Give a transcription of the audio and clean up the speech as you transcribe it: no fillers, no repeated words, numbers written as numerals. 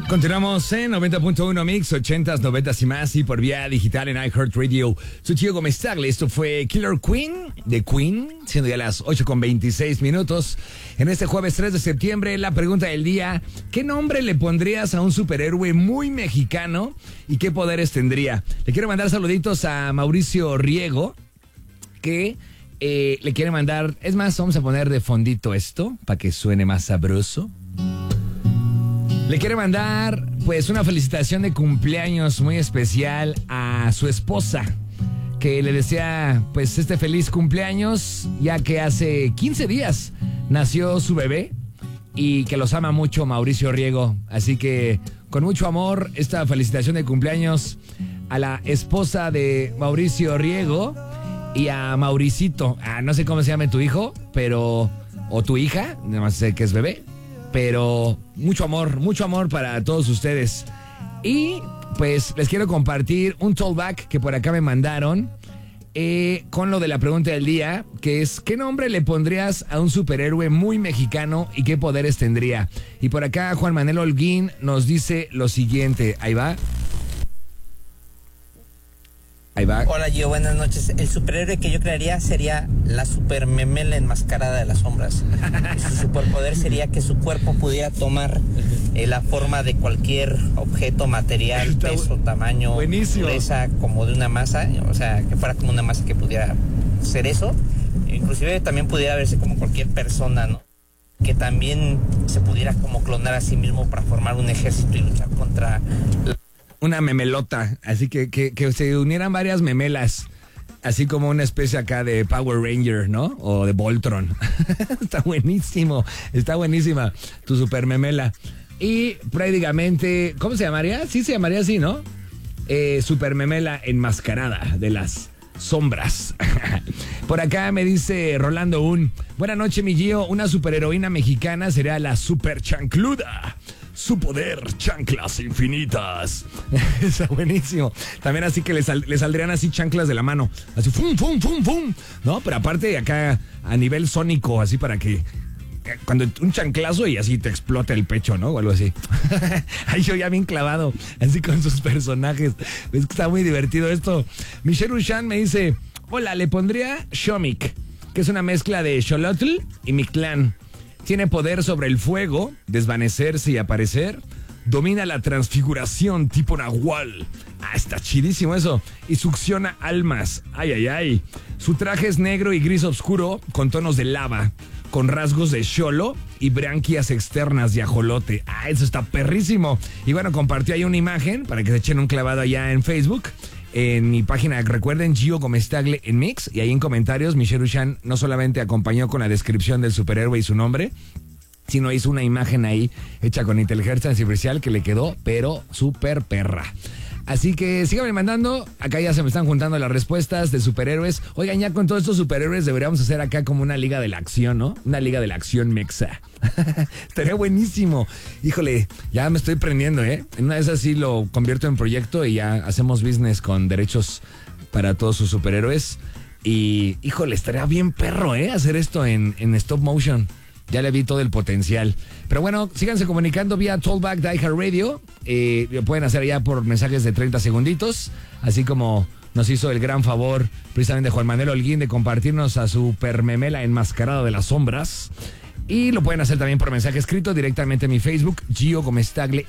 Continuamos en 90.1 Mix, 80s, 90s y más, y por vía digital en iHeartRadio. Soy Gio Gómez Tagle. Esto fue Killer Queen de Queen, siendo ya las 8:26. En este jueves 3 de septiembre, la pregunta del día: ¿qué nombre le pondrías a un superhéroe muy mexicano y qué poderes tendría? Le quiero mandar saluditos a Mauricio Riego, que le quiere mandar. Es más, vamos a poner de fondito esto para que suene más sabroso. Le quiere mandar, pues, una felicitación de cumpleaños muy especial a su esposa, que le desea, pues, este feliz cumpleaños, ya que hace 15 días nació su bebé y que los ama mucho Mauricio Riego. Así que, con mucho amor, esta felicitación de cumpleaños a la esposa de Mauricio Riego y a Mauricito. No sé cómo se llame tu hijo, pero, o tu hija, nada más sé que es bebé. Pero mucho amor para todos ustedes. Y pues les quiero compartir un tollback que por acá me mandaron con lo de la pregunta del día, que es: ¿qué nombre le pondrías a un superhéroe muy mexicano y qué poderes tendría? Y por acá Juan Manuel Holguín nos dice lo siguiente. Ahí va. Hola Gio, buenas noches. El superhéroe que yo crearía sería la super memela enmascarada de las sombras. Su superpoder sería que su cuerpo pudiera tomar la forma de cualquier objeto, material, peso, tamaño, dureza, como de una masa. O sea, que fuera como una masa que pudiera ser eso. Inclusive también pudiera verse como cualquier persona, ¿no? Que también se pudiera como clonar a sí mismo para formar un ejército y luchar contra una memelota, así que se unieran varias memelas, así como una especie acá de Power Ranger, ¿no? O de Voltron. Está buenísima tu super memela. Y prácticamente, ¿cómo se llamaría? Sí se llamaría así, ¿no? Super memela enmascarada de las sombras. Por acá me dice Rolando buena noche, mi Gio. Una superheroína mexicana sería la Super Chancluda. Su poder, chanclas infinitas. Está buenísimo. También así que le saldrían así chanclas de la mano. Así, fum, fum, fum, fum. ¿No? Pero aparte acá a nivel sónico, así para que cuando un chanclazo y así te explota el pecho, ¿no? O algo así. Ahí yo ya bien clavado, así con sus personajes. Es que está muy divertido esto. Michelle Ushan me dice: hola, le pondría Shomik, que es una mezcla de Xolotl y Mictlán. Tiene poder sobre el fuego, desvanecerse y aparecer. Domina la transfiguración tipo Nahual. Está chidísimo eso. Y succiona almas. Ay. Su traje es negro y gris oscuro con tonos de lava, con rasgos de xolo y branquias externas de ajolote. Eso está perrísimo. Y bueno, compartí ahí una imagen para que se echen un clavado allá en Facebook. En mi página, recuerden, Gio Gómez Tagle en Mix, y ahí en comentarios Michelle Ushan no solamente acompañó con la descripción del superhéroe y su nombre, sino hizo una imagen ahí hecha con inteligencia artificial que le quedó pero súper perra. Así que síganme mandando, acá ya se me están juntando las respuestas de superhéroes. Oigan, ya con todos estos superhéroes deberíamos hacer acá como una liga de la acción, ¿no? Una liga de la acción mexa. Estaría buenísimo. Híjole, ya me estoy prendiendo, ¿eh? En una de esas sí lo convierto en proyecto y ya hacemos business con derechos para todos sus superhéroes. Y, híjole, estaría bien perro, ¿eh? Hacer esto en stop motion. Ya le vi todo el potencial. Pero bueno, síganse comunicando vía Tollback de iHeartRadio. Lo pueden hacer ya por mensajes de 30 segunditos. Así como nos hizo el gran favor precisamente Juan Manuel Holguín de compartirnos a su permemela enmascarada de las sombras. Y lo pueden hacer también por mensaje escrito directamente en mi Facebook, Gio Gómez Tagle